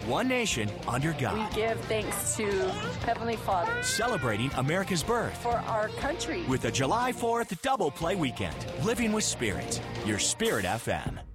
one nation under God. We give thanks to Heavenly Father Celebrating America's birth for our country. with the July 4th Double Play Weekend. Living with Spirit, your Spirit FM.